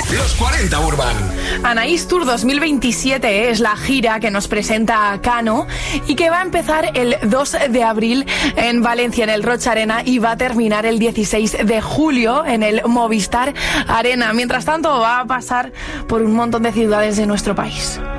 Los 40 Urban. Anaís Tour 2027 es la gira que nos presenta Cano y que va a empezar el 2 de abril en Valencia, en el Roig Arena, y va a terminar el 16 de julio en el Movistar Arena. Mientras tanto, va a pasar por un montón de ciudades de nuestro país.